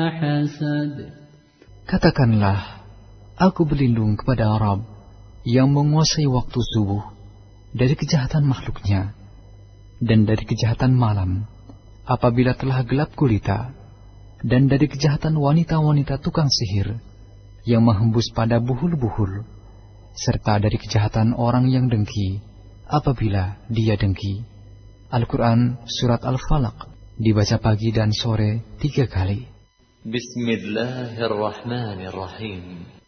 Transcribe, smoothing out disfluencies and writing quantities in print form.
حسد. Katakanlah, aku berlindung kepada Rabb yang menguasai waktu subuh dari kejahatan makhluknya dan dari kejahatan malam apabila telah gelap gulita, dan dari kejahatan wanita-wanita tukang sihir yang menghembus pada buhul-buhul, serta dari kejahatan orang yang dengki apabila dia dengki. Al-Quran Surat Al-Falaq dibaca pagi dan sore 3 kali. Bismillahirrahmanirrahim.